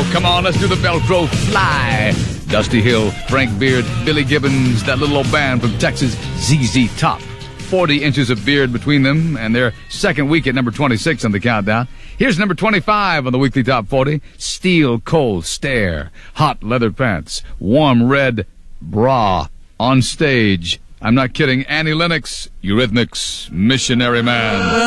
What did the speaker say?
Come on, let's do the Velcro fly. Dusty Hill, Frank Beard, Billy Gibbons, that little old band from Texas, ZZ Top. 40 inches of beard between them, and their second week at number 26 on the countdown. Here's number 25 on the weekly top 40. Steel Cold Stare, Hot Leather Pants, Warm Red Bra, on stage. I'm not kidding, Annie Lennox, Eurythmics, Missionary Man.